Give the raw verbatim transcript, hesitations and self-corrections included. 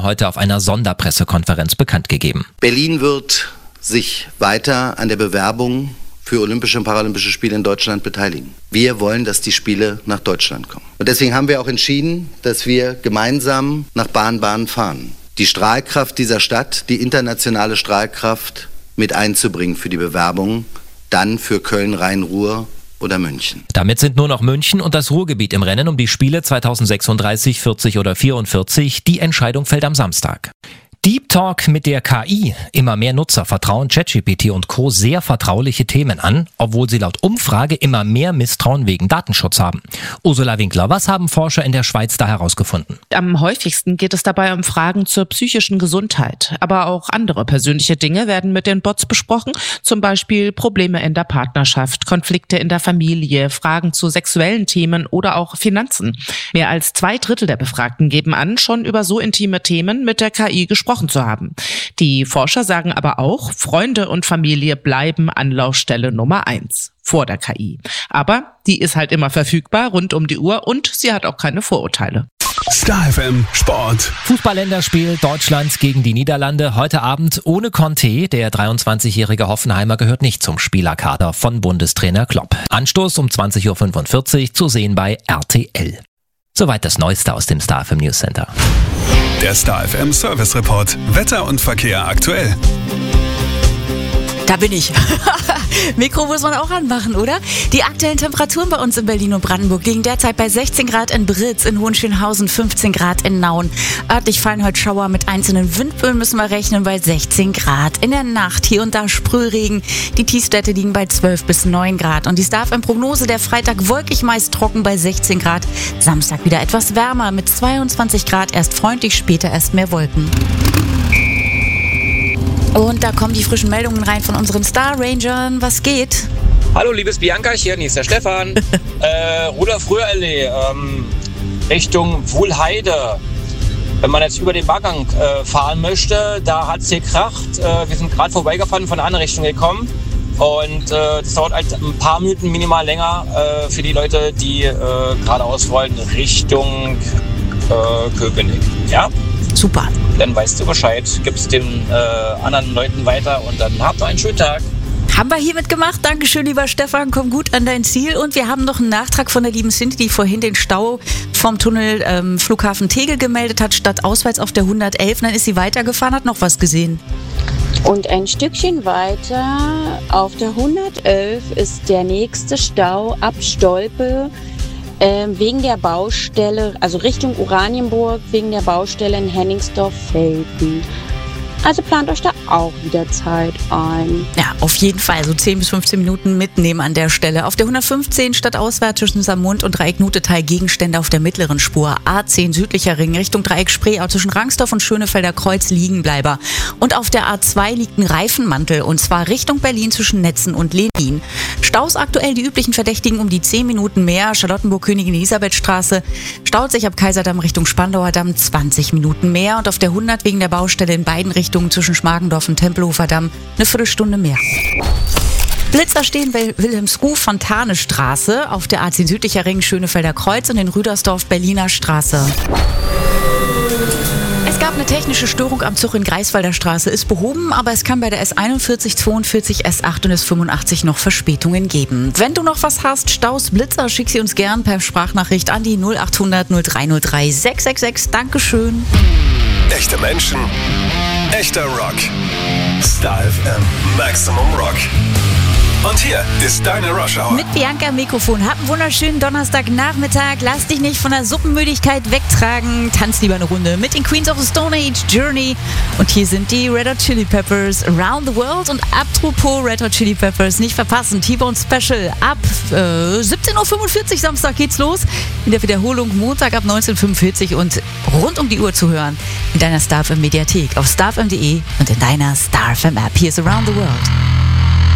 heute auf einer Sonderpressekonferenz bekannt gegeben. Berlin wird sich weiter an der Bewerbung für Olympische und Paralympische Spiele in Deutschland beteiligen. Wir wollen, dass die Spiele nach Deutschland kommen. Und deswegen haben wir auch entschieden, dass wir gemeinsam nach Baden-Baden fahren. Die Strahlkraft dieser Stadt, die internationale Strahlkraft mit einzubringen für die Bewerbung, dann für Köln, Rhein-Ruhr oder München. Damit sind nur noch München und das Ruhrgebiet im Rennen um die Spiele zweitausendsechsunddreißig, vierzig oder vierundvierzig. Die Entscheidung fällt am Samstag. Deep Talk mit der K I. Immer mehr Nutzer vertrauen ChatGPT und Co. sehr vertrauliche Themen an, obwohl sie laut Umfrage immer mehr Misstrauen wegen Datenschutz haben. Ursula Winkler, was haben Forscher in der Schweiz da herausgefunden? Am häufigsten geht es dabei um Fragen zur psychischen Gesundheit. Aber auch andere persönliche Dinge werden mit den Bots besprochen. Zum Beispiel Probleme in der Partnerschaft, Konflikte in der Familie, Fragen zu sexuellen Themen oder auch Finanzen. Mehr als zwei Drittel der Befragten geben an, schon über so intime Themen mit der K I gesprochen zu haben. Die Forscher sagen aber auch, Freunde und Familie bleiben Anlaufstelle Nummer eins vor der K I. Aber die ist halt immer verfügbar, rund um die Uhr, und sie hat auch keine Vorurteile. Star F M Sport. Fußball-Länderspiel Deutschland gegen die Niederlande. Heute Abend ohne Conte. Der dreiundzwanzigjährige Hoffenheimer gehört nicht zum Spielerkader von Bundestrainer Klopp. Anstoß um zwanzig Uhr fünfundvierzig zu sehen bei R T L. Soweit das Neueste aus dem Star F M News Center. Der Star F M Service Report. Wetter und Verkehr aktuell. Da bin ich. Mikro muss man auch anmachen, oder? Die aktuellen Temperaturen bei uns in Berlin und Brandenburg liegen derzeit bei sechzehn Grad in Britz, in Hohenschönhausen fünfzehn Grad in Nauen. Örtlich fallen heute Schauer, mit einzelnen Windböen müssen wir rechnen bei sechzehn Grad. In der Nacht hier und da Sprühregen. Die Tiefstwerte liegen bei zwölf bis neun Grad. Und die Star F M Prognose: der Freitag wolkig, meist trocken bei sechzehn Grad. Samstag wieder etwas wärmer mit zweiundzwanzig Grad, erst freundlich, später erst mehr Wolken. Und da kommen die frischen Meldungen rein von unseren Star Rangern. Was geht? Hallo, liebes Bianca, hier ist der Stefan. äh, Rudolf-Röhrallee, ähm, Richtung Wuhlheide. Wenn man jetzt über den Bargang äh, fahren möchte, da hat es gekracht. Äh, wir sind gerade vorbeigefahren, von der anderen Richtung gekommen. Und äh, das dauert halt ein paar Minuten minimal länger äh, für die Leute, die äh, geradeaus wollen, Richtung äh, Köpenick. Ja? Super. Dann weißt du Bescheid, gibst den äh, anderen Leuten weiter und dann habt einen schönen Tag. Haben wir hiermit gemacht. Dankeschön, lieber Stefan. Komm gut an dein Ziel. Und wir haben noch einen Nachtrag von der lieben Cindy, die vorhin den Stau vom Tunnel ähm, Flughafen Tegel gemeldet hat, statt auswärts auf der hundertelf. Dann ist sie weitergefahren, hat noch was gesehen. Und ein Stückchen weiter auf der hundertelf ist der nächste Stau ab Stolpe. Ähm, wegen der Baustelle, also Richtung Oranienburg, wegen der Baustelle in Hennigsdorf-Velten. Also plant euch da auch wieder Zeit ein. Ja, auf jeden Fall. So zehn bis fünfzehn Minuten mitnehmen an der Stelle. Auf der hundertfünfzehn stadtauswärts zwischen Samund und Dreieck Nutetal Gegenstände auf der mittleren Spur. A zehn südlicher Ring Richtung Dreieck Spreeau zwischen Rangsdorf und Schönefelder Kreuz Liegenbleiber. Und auf der A zwei liegt ein Reifenmantel, und zwar Richtung Berlin zwischen Netzen und Lenin. Staus aktuell die üblichen Verdächtigen um die zehn Minuten mehr. Charlottenburg Königin Elisabethstraße staut sich ab Kaiserdamm Richtung Spandauer Damm zwanzig Minuten mehr. Und auf der hundert wegen der Baustelle in beiden Richtungen zwischen Schmargendorf und Tempelhofer Damm eine Viertelstunde mehr. Blitzer stehen bei Wilhelmsruh Fontane Straße, auf der A zehn südlicher Ring Schönefelder Kreuz und in Rüdersdorf Berliner Straße. Es gab eine technische Störung am Zug in Greifswalder Straße, ist behoben, aber es kann bei der S einundvierzig, zweiundvierzig, S acht und S fünfundachtzig noch Verspätungen geben. Wenn du noch was hast, Staus, Blitzer, schick sie uns gern per Sprachnachricht an die null achthundert null drei null drei sechs sechs sechs. Dankeschön. Echte Menschen, echter Rock. Star F M Maximum Rock. Und hier ist deine Rush Hour. Mit Bianca am Mikrofon. Hab einen wunderschönen Donnerstagnachmittag. Lass dich nicht von der Suppenmüdigkeit wegtragen. Tanz lieber eine Runde mit den Queens of the Stone Age, Journey. Und hier sind die Red Hot Chili Peppers, Around the World. Und apropos Red Hot Chili Peppers, nicht verpassen, T-Bone Special. Ab äh, siebzehn Uhr fünfundvierzig Samstag geht's los. In der Wiederholung Montag ab neunzehn Uhr fünfundvierzig und rund um die Uhr zu hören in deiner Star F M Mediathek auf star f m punkt de und in deiner Star F M App. Hier ist Around the World.